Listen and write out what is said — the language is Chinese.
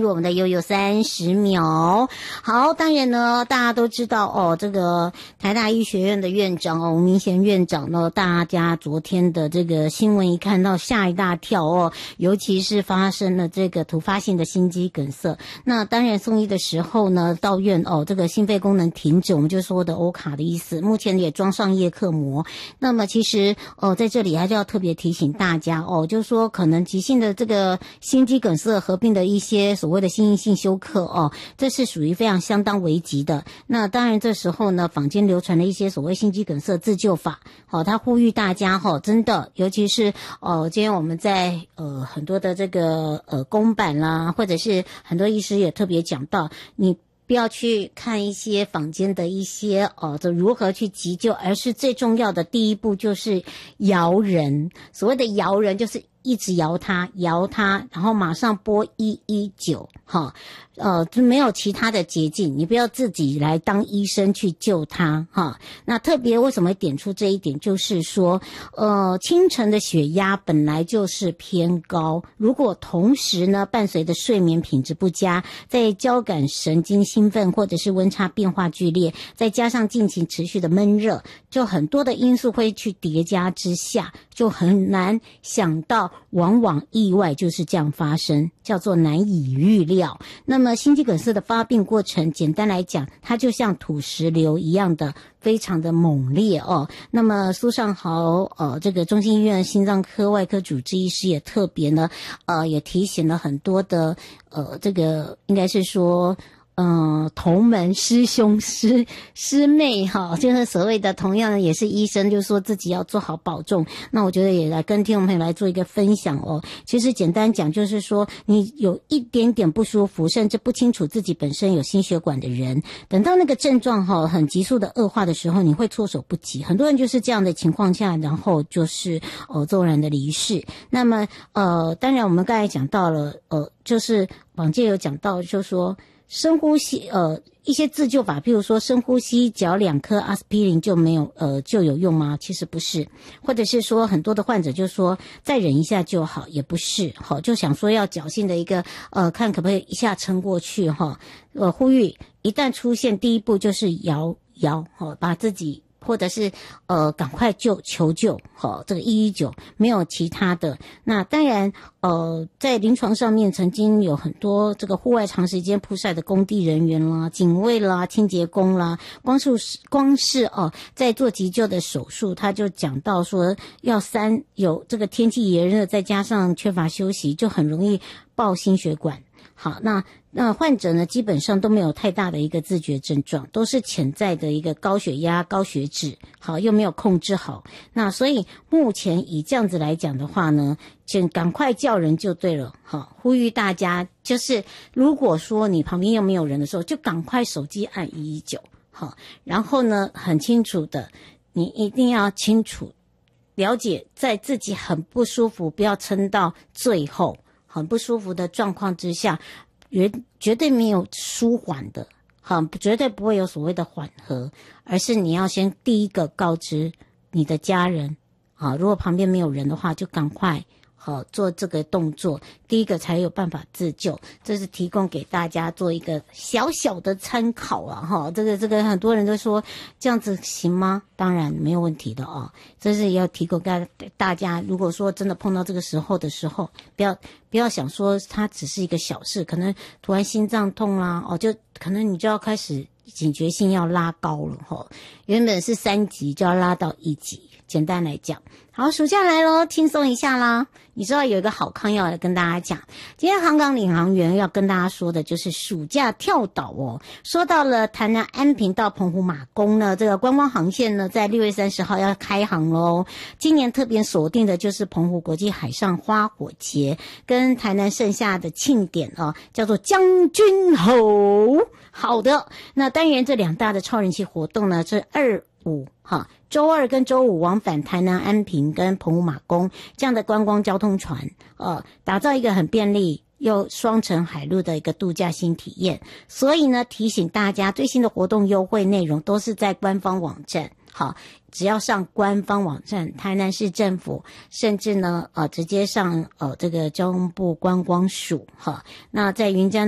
我们的悠悠30秒。好，当然呢，大家都知道这个台大医学院的院长吴明贤院长呢，大家昨天的这个新闻一看到吓一大跳尤其是发生了这个突发性的心肌梗塞。那当然送医的时候呢，到院这个心肺功能停止，我们就说的欧卡的意思，目前也装上叶克膜。那么其实在这里还是要特别提醒大家就是说可能急性的这个心肌梗塞合并的一些所谓的心因性休克这是属于非常相当危急的。那当然这时候呢，坊间流传了一些所谓心肌梗塞自救法他呼吁大家真的，尤其是今天我们在很多的这个公版啦，或者是很多医师也特别讲到，你不要去看一些坊间的一些这如何去急救，而是最重要的第一步就是摇人。所谓的摇人就是一直摇他，然后马上拨119就没有其他的捷径，你不要自己来当医生去救他那特别为什么点出这一点，就是说清晨的血压本来就是偏高，如果同时呢伴随的睡眠品质不佳，在交感神经兴奋或者是温差变化剧烈，再加上近期持续的闷热，就很多的因素会去叠加之下，就很难想到，往往意外就是这样发生，叫做难以预料。那么心肌梗塞的发病过程，简单来讲，它就像土石流一样的非常的猛烈那么苏尚豪这个中心医院心脏科外科主治医师也特别呢也提醒了很多的这个应该是说同门师兄师妹就是所谓的同样的也是医生，就说自己要做好保重。那我觉得也来跟听众朋友来做一个分享其实简单讲就是说，你有一点点不舒服，甚至不清楚自己本身有心血管的人，等到那个症状很急速的恶化的时候，你会措手不及。很多人就是这样的情况下，然后就是骤然的离世。那么当然我们刚才讲到了就是坊间有讲到，就是说深呼吸一些自救法，譬如说深呼吸嚼2颗阿司匹林就有用吗？其实不是。或者是说很多的患者就说再忍一下就好，也不是就想说要侥幸的一个看可不可以一下撑过去呼吁一旦出现第一步就是摇把自己或者是赶快求救这个119，没有其他的。那当然在临床上面曾经有很多这个户外长时间曝晒的工地人员啦、警卫啦、清洁工啦，光是在做急救的手术，他就讲到说有这个天气炎热，再加上缺乏休息，就很容易爆心血管。好，那患者呢基本上都没有太大的一个自觉症状，都是潜在的一个高血压、高血脂，好又没有控制好。那所以目前以这样子来讲的话呢，请赶快叫人就对了。好，呼吁大家就是如果说你旁边又没有人的时候，就赶快手机按119。好，然后呢很清楚的，你一定要清楚了解，在自己很不舒服，不要撑到最后。很不舒服的状况之下，绝对没有舒缓的，绝对不会有所谓的缓和，而是你要先第一个告知你的家人，如果旁边没有人的话，就赶快做这个动作，第一个才有办法自救。这是提供给大家做一个小小的参考这个很多人都说这样子行吗？当然没有问题的这是要提供给大家，如果说真的碰到这个时候的时候，不要想说它只是一个小事，可能突然心脏痛啦就可能你就要开始警觉性要拉高了原本是3级就要拉到1级。简单来讲，好，暑假来咯，轻松一下啦。你知道有一个好康要来跟大家讲，今天航港领航员要跟大家说的就是暑假跳岛说到了台南安平到澎湖马公呢，这个观光航线呢在6月30号要开航咯。今年特别锁定的就是澎湖国际海上花火节跟台南盛夏的庆典叫做将军吼。好的，那当然这2大的超人气活动呢，这2、5周2跟周5往返台南安平跟澎湖马公这样的观光交通船打造一个很便利又双城海陆的一个度假新体验。所以呢提醒大家，最新的活动优惠内容都是在官方网站，只要上官方网站台南市政府，甚至呢直接上这个交通部观光署那在云嘉